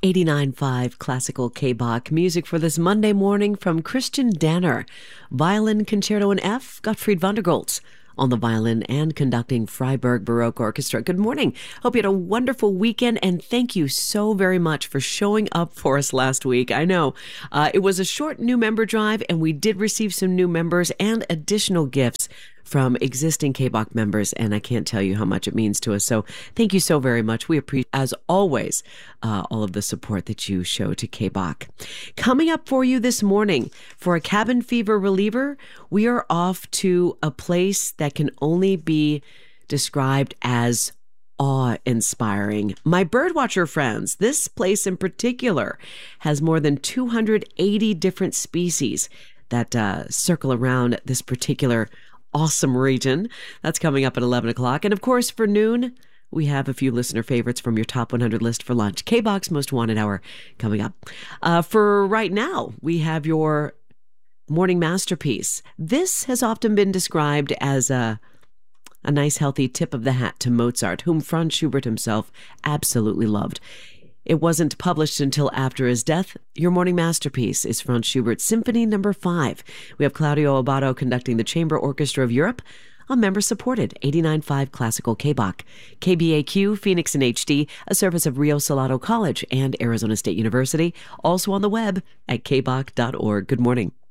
89.5 Classical K-Bach music for this Monday morning from Christian Danner. Violin Concerto in F, Gottfried van der Goltz on the violin and conducting Freiburg Baroque Orchestra. Good morning. Hope you had a wonderful weekend, and thank you so very much for showing up for us last week. I know it was a short new member drive, and we did receive some new members and additional gifts from existing K-Bach members, and I can't tell you how much it means to us. So thank you so very much. We appreciate, as always, all of the support that you show to K-Bach. Coming up for you this morning, for a cabin fever reliever, we are off to a place that can only be described as awe-inspiring. My birdwatcher friends, this place in particular has more than 280 different species that circle around this particular awesome region. That's coming up at 11 o'clock. And of course, for noon, we have a few listener favorites from your top 100 list for lunch. K-Bach's Most Wanted Hour coming up. For right now, we have your morning masterpiece. This has often been described as a nice, healthy tip of the hat to Mozart, whom Franz Schubert himself absolutely loved. It wasn't published until after his death. Your morning masterpiece is Franz Schubert's Symphony No. 5. We have Claudio Abbado conducting the Chamber Orchestra of Europe on member-supported 89.5 Classical K-Bach. KBAQ, Phoenix in HD, a service of Rio Salado College and Arizona State University. Also on the web at kbach.org. Good morning.